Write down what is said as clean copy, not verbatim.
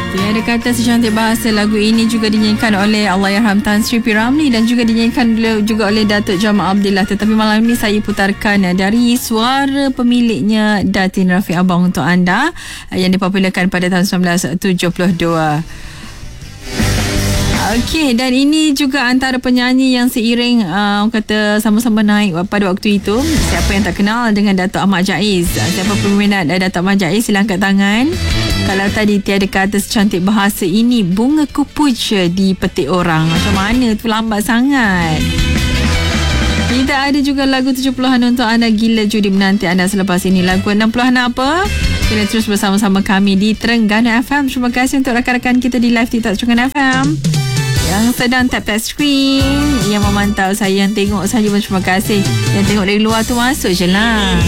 Tiada kata secantik bahasa. Lagu ini juga dinyanyikan oleh Allahyarham Tan Sri P. Ramlee dan juga dinyanyikan juga oleh Datuk Jamal Abdillah. Tetapi malam ini saya putarkan dari suara pemiliknya, Datin Rafiq Abang, untuk anda, yang dipopularkan pada tahun 1972. Okey, dan ini juga antara penyanyi yang seiring orang kata sama-sama naik pada waktu itu. Siapa yang tak kenal dengan Datuk Ahmad Jaiz? Siapa peminat Datuk Ahmad Jaiz, sila angkat tangan. Kalau tadi tiada kata secantik bahasa ini, bunga kupuja dipetik orang. Macam mana tu, lambat sangat. Kita ada juga lagu 70-an untuk anda. Gila judi menanti anda selepas ini. Lagu 60-an apa? Kena terus bersama-sama kami di Terengganu FM. Terima kasih untuk rakan-rakan kita di live TikTok Terengganu FM yang sedang tap screen, yang memantau saya, yang tengok saja pun terima kasih. Yang tengok dari luar tu masuk je lah.